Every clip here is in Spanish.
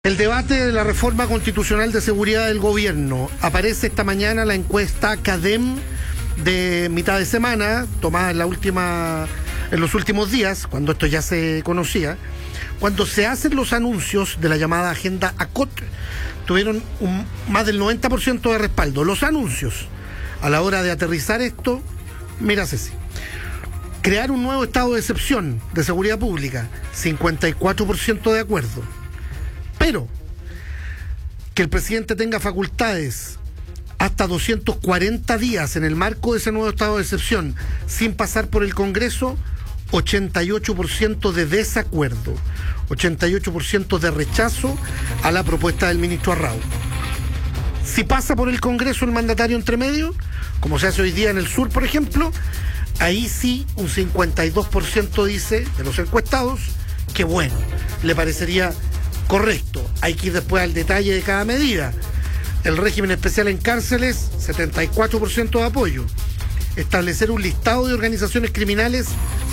El debate de la reforma constitucional de seguridad del gobierno. Aparece esta mañana la encuesta CADEM de mitad de semana, tomada en los últimos días, cuando esto ya se conocía. Cuando se hacen los anuncios de la llamada agenda ACOT, tuvieron más del 90% de respaldo. Los anuncios, a la hora de aterrizar esto, mira Ceci, crear un nuevo estado de excepción de seguridad pública, 54% de acuerdo. Pero que el presidente tenga facultades hasta 240 días en el marco de ese nuevo estado de excepción sin pasar por el Congreso, 88% de desacuerdo, 88% de rechazo a la propuesta del ministro Arrau. Si pasa por el Congreso el mandatario entre medio, como se hace hoy día en el sur, por ejemplo, ahí sí un 52% dice de los encuestados que bueno, le parecería correcto. Hay que ir después al detalle de cada medida. El régimen especial en cárceles, 74% de apoyo. Establecer un listado de organizaciones criminales,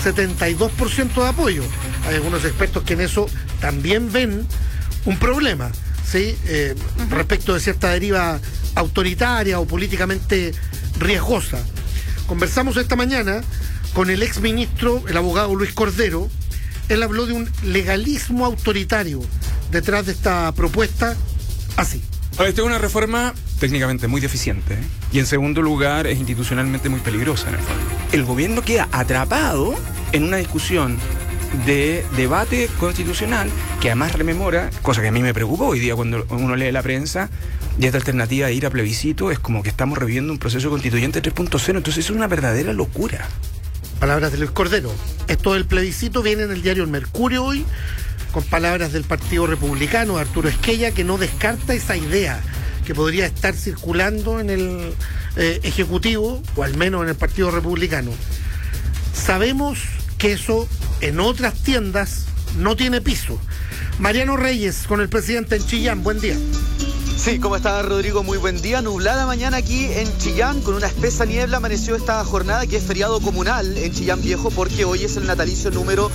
72% de apoyo. Hay algunos expertos que en eso también ven un problema, ¿sí? Respecto de cierta deriva autoritaria o políticamente riesgosa. Conversamos esta mañana con el exministro, el abogado Luis Cordero. Él habló de un legalismo autoritario detrás de esta propuesta, así. Esta es una reforma técnicamente muy deficiente, ¿eh? Y en segundo lugar es institucionalmente muy peligrosa en el fondo. El gobierno queda atrapado en una discusión de debate constitucional que además rememora, cosa que a mí me preocupó hoy día cuando uno lee la prensa, y esta alternativa de ir a plebiscito es como que estamos reviviendo un proceso constituyente 3.0, entonces es una verdadera locura. Palabras de Luis Cordero. Esto del plebiscito viene en el diario El Mercurio hoy, con palabras del Partido Republicano, de Arturo Esquella, que no descarta esa idea que podría estar circulando en el Ejecutivo, o al menos en el Partido Republicano. Sabemos que eso en otras tiendas no tiene piso. Mariano Reyes, con el presidente en Chillán, buen día. Sí, ¿cómo está, Rodrigo? Muy buen día. Nublada mañana aquí en Chillán, con una espesa niebla amaneció esta jornada, que es feriado comunal en Chillán Viejo, porque hoy es el natalicio número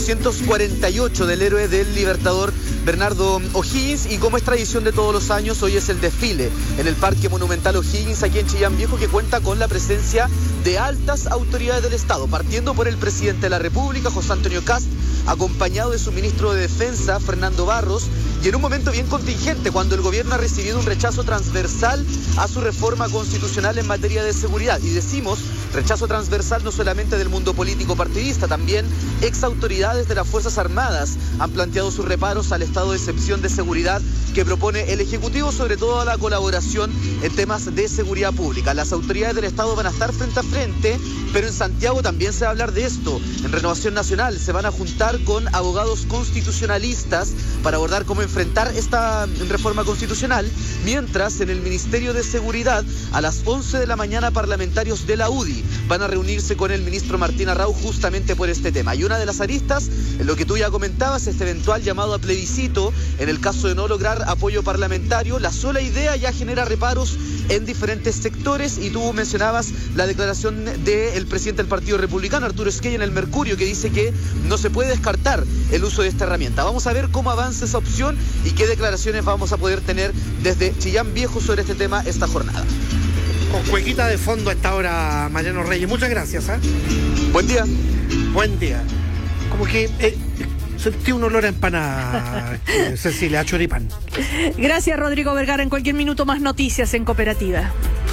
248 del héroe del Libertador Bernardo O'Higgins, y como es tradición de todos los años, hoy es el desfile en el Parque Monumental O'Higgins aquí en Chillán Viejo, que cuenta con la presencia de altas autoridades del Estado, partiendo por el presidente de la República, José Antonio Kast, acompañado de su ministro de Defensa, Fernando Barros, y en un momento bien contingente, cuando el gobierno ha recibido un rechazo transversal a su reforma constitucional en materia de seguridad. Y decimos rechazo transversal no solamente del mundo político partidista, también ex autoridades de las Fuerzas Armadas han planteado sus reparos al estado de excepción de seguridad que propone el Ejecutivo, sobre todo a la colaboración en temas de seguridad pública. Las autoridades del Estado van a estar frente a frente, pero en Santiago también se va a hablar de esto. En Renovación Nacional se van a juntar con abogados constitucionalistas para abordar cómo enfrentar esta reforma constitucional, mientras en el Ministerio de Seguridad a las 11 de la mañana parlamentarios de la UDI van a reunirse con el ministro Martín Arrau justamente por este tema. Y una de las aristas, en lo que tú ya comentabas, este eventual llamado a plebiscito, en el caso de no lograr apoyo parlamentario, la sola idea ya genera reparos en diferentes sectores, y tú mencionabas la declaración del presidente del Partido Republicano, Arturo Esquella, en El Mercurio, que dice que no se puede descartar el uso de esta herramienta. Vamos a ver cómo avanza esa opción y qué declaraciones vamos a poder tener desde Chillán Viejo sobre este tema esta jornada. Con cuequita de fondo a esta hora, Mariano Reyes. Muchas gracias. Buen día. Buen día. Como que sentí un olor a empanada, Cecilia, a choripán. Gracias, Rodrigo Vergara. En cualquier minuto más noticias en Cooperativa.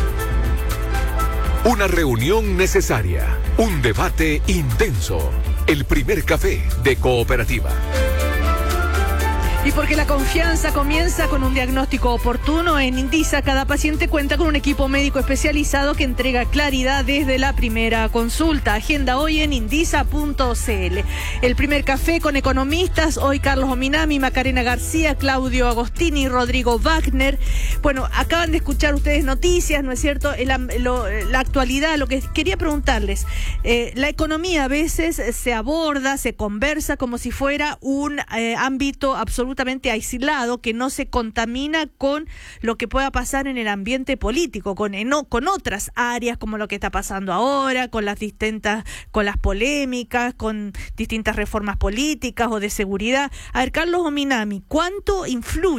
Una reunión necesaria, un debate intenso, el primer café de Cooperativa. Y porque la confianza comienza con un diagnóstico oportuno, en Indisa cada paciente cuenta con un equipo médico especializado que entrega claridad desde la primera consulta. Agenda hoy en indisa.cl. El primer café con economistas, hoy Carlos Ominami, Macarena García, Claudio Agostini, Rodrigo Wagner. Bueno, acaban de escuchar ustedes noticias, ¿no es cierto? La actualidad, lo que quería preguntarles, la economía a veces se aborda, se conversa como si fuera un ámbito absolutamente absolutamente aislado, que no se contamina con lo que pueda pasar en el ambiente político, con otras áreas como lo que está pasando ahora, con las polémicas, con distintas reformas políticas o de seguridad. A ver, Carlos Ominami, ¿cuánto influye